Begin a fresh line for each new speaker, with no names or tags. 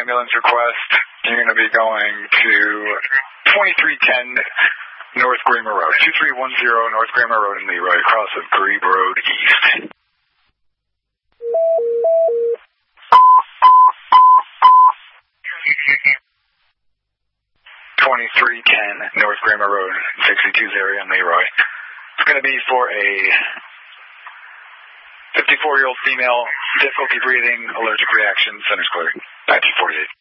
ambulance request. You're going to be going to 2310 North Greenmer Road. 2310 North Greenmer Road in Leroy, across of Grebe Road East. 2310 North Greenmer Road, 62's area in Leroy. It's going to be for a 54-year-old female, difficulty breathing, allergic reaction, center's clear, 1948.